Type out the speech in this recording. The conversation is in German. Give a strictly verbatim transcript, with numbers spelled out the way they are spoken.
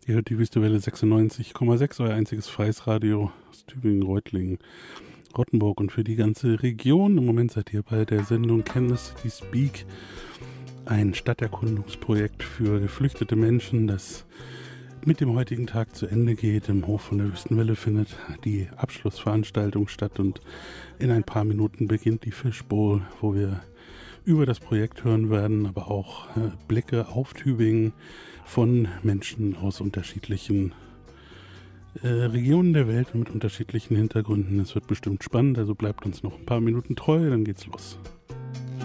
Ihr hört die Wüstewelle sechsundneunzig Komma sechs, euer einziges freies Radio aus Tübingen, Reutlingen, Rottenburg und für die ganze Region. Im Moment seid ihr bei der Sendung Can the City Speak, ein Stadterkundungsprojekt für geflüchtete Menschen, das mit dem heutigen Tag zu Ende geht. Im Hof von der Wüstenwelle findet die Abschlussveranstaltung statt und in ein paar Minuten beginnt die Fishbowl, wo wir über das Projekt hören werden, aber auch äh, Blicke auf Tübingen von Menschen aus unterschiedlichen äh, Regionen der Welt und mit unterschiedlichen Hintergründen. Es wird bestimmt spannend, also bleibt uns noch ein paar Minuten treu, dann geht's los.